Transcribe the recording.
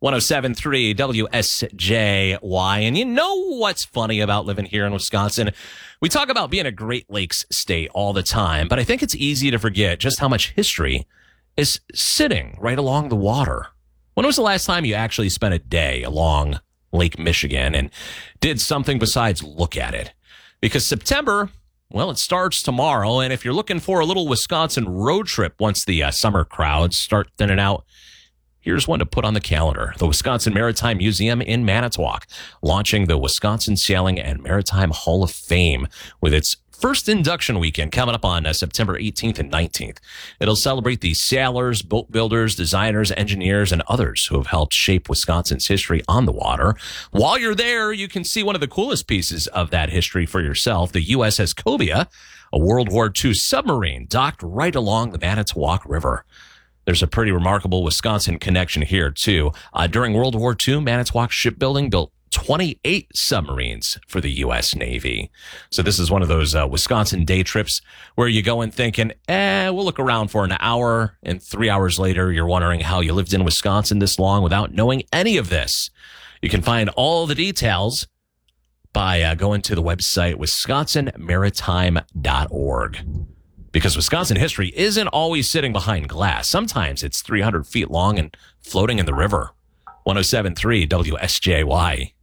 107.3 WSJY. And you know what's funny about living here in Wisconsin? We talk about being a Great Lakes state all the time, but I think it's easy to forget just how much history is sitting right along the water. When was the last time you actually spent a day along Lake Michigan and did something besides look at it? Because September, well, it starts tomorrow, and if you're looking for a little Wisconsin road trip once the summer crowds start thinning out, here's one to put on the calendar. The Wisconsin Maritime Museum in Manitowoc, launching the Wisconsin Sailing and Maritime Hall of Fame with its first induction weekend coming up on September 18th and 19th. It'll celebrate the sailors, boat builders, designers, engineers, and others who have helped shape Wisconsin's history on the water. While you're there, you can see one of the coolest pieces of that history for yourself, the USS Cobia, a World War II submarine docked right along the Manitowoc River. There's a pretty remarkable Wisconsin connection here, too. During World War II, Manitowoc Shipbuilding built 28 submarines for the U.S. Navy. So this is one of those Wisconsin day trips where you go in thinking, we'll look around for an hour, and 3 hours later, you're wondering how you lived in Wisconsin this long without knowing any of this. You can find all the details by going to the website wisconsinmaritime.org. Because Wisconsin history isn't always sitting behind glass. Sometimes it's 300 feet long and floating in the river. 107.3 WSJY.